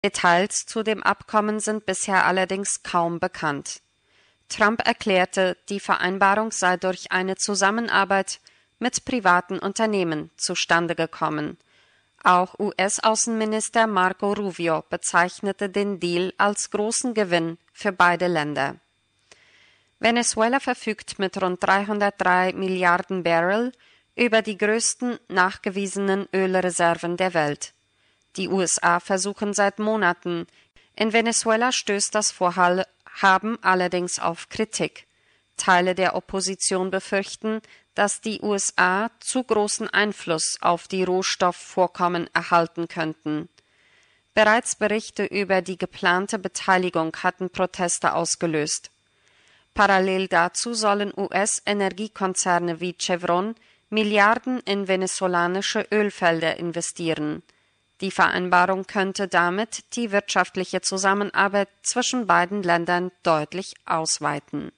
Details zu dem Abkommen sind bisher allerdings kaum bekannt. Trump erklärte, die Vereinbarung sei durch eine Zusammenarbeit mit privaten Unternehmen zustande gekommen. Auch US-Außenminister Marco Rubio bezeichnete den Deal als großen Gewinn für beide Länder. Venezuela verfügt mit rund 303 Milliarden Barrel über die größten nachgewiesenen Ölreserven der Welt. Die USA versuchen seit Monaten. In Venezuela stößt das Vorhaben allerdings auf Kritik. Teile der Opposition befürchten, dass die USA zu großen Einfluss auf die Rohstoffvorkommen erhalten könnten. Bereits Berichte über die geplante Beteiligung hatten Proteste ausgelöst. Parallel dazu sollen US-Energiekonzerne wie Chevron Milliarden in venezolanische Ölfelder investieren. Die Vereinbarung könnte damit die wirtschaftliche Zusammenarbeit zwischen beiden Ländern deutlich ausweiten.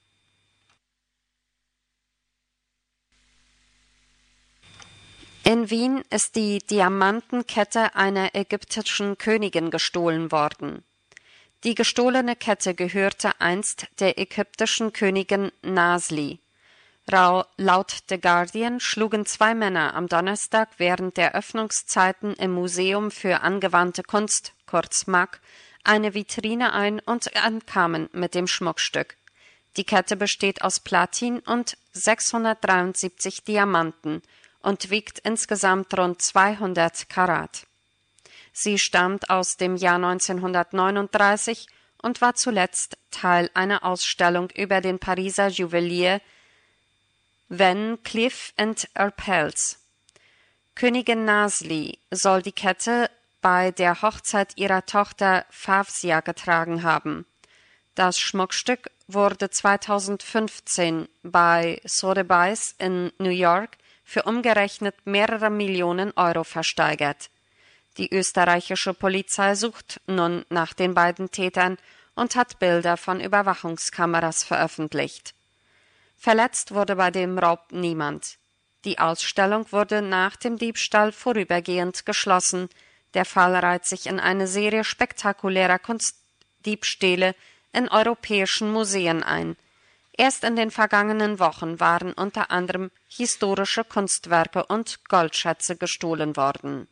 In Wien ist die Diamantenkette einer ägyptischen Königin gestohlen worden. Die gestohlene Kette gehörte einst der ägyptischen Königin Nasli. Laut The Guardian schlugen 2 Männer am Donnerstag während der Öffnungszeiten im Museum für angewandte Kunst, kurz MAK, eine Vitrine ein und entkamen mit dem Schmuckstück. Die Kette besteht aus Platin und 673 Diamanten und wiegt insgesamt rund 200 Karat. Sie stammt aus dem Jahr 1939 und war zuletzt Teil einer Ausstellung über den Pariser Juwelier Van Cleef & Arpels. Königin Nasli soll die Kette bei der Hochzeit ihrer Tochter Fawzia getragen haben. Das Schmuckstück wurde 2015 bei Sotheby's in New York für umgerechnet mehrere Millionen Euro versteigert. Die österreichische Polizei sucht nun nach den beiden Tätern und hat Bilder von Überwachungskameras veröffentlicht. Verletzt wurde bei dem Raub niemand. Die Ausstellung wurde nach dem Diebstahl vorübergehend geschlossen. Der Fall reiht sich in eine Serie spektakulärer Kunstdiebstähle in europäischen Museen ein. Erst in den vergangenen Wochen waren unter anderem historische Kunstwerke und Goldschätze gestohlen worden.